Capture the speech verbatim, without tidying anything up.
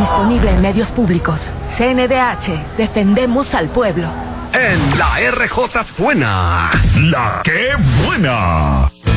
Disponible en medios públicos. C N D H. Defendemos al pueblo. En la R J suena La que buena.